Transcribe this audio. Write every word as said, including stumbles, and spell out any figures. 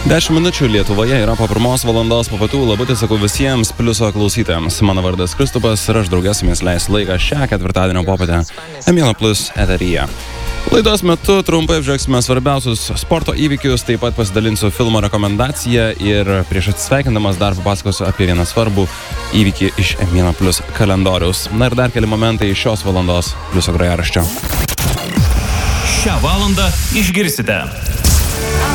dešimt minučių Lietuvoje yra po pirmos valandos po pietų. Labutį sakau visiems pliuso klausytojams. Mano vardas Kristupas ir aš draugės su jumis leisiu laiką šią ketvirtadienio popietę Emilo Plus eteryje. Laidos metu trumpai apžvelgsime svarbiausius sporto įvykius, taip pat pasidalinsiu filmo rekomendaciją ir prieš atsisveikindamas dar papasakosiu apie vieną svarbų įvykį iš Emilo Plus kalendoriaus. Na ir dar keli momentai iš šios valandos pliuso grojaraščio. Šią valandą išgirsite.